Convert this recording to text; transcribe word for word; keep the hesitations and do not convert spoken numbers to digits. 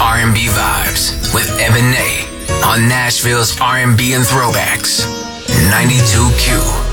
R and B vibes with Ebony on Nashville's R and B and Throwbacks. ninety-two Q.